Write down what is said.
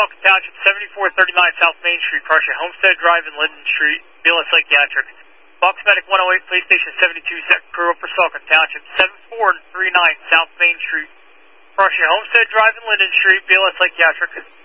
Saukon Township, 7439 South Main Street, Prussia, Homestead Drive and Linden Street, BLS Psychiatric. Box Medic 108, Police Station 72, Second Crew, Upper Saukon Township, 7439 South Main Street, Prussia, Homestead Drive and Linden Street, BLS Psychiatric.